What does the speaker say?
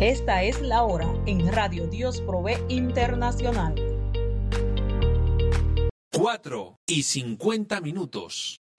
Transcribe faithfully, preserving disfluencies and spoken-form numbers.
Esta es la hora en Radio Dios Provee Internacional. cuatro y cincuenta minutos.